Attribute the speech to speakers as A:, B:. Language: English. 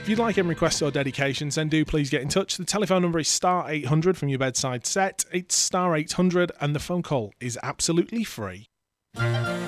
A: If you'd like any requests or dedications, then do please get in touch. The telephone number is star 800 from your bedside set. It's star 800 and the phone call is absolutely free.